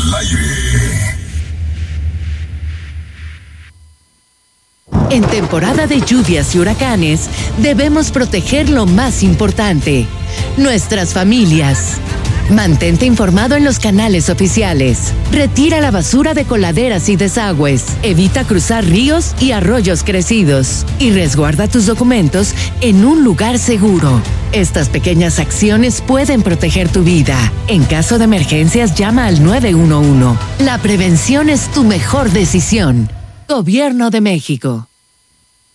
al aire. En temporada de lluvias y huracanes, debemos proteger lo más importante, nuestras familias. Mantente informado en los canales oficiales. Retira la basura de coladeras y desagües. Evita cruzar ríos y arroyos crecidos. Y resguarda tus documentos en un lugar seguro. Estas pequeñas acciones pueden proteger tu vida. En caso de emergencias, llama al 911. La prevención es tu mejor decisión. Gobierno de México.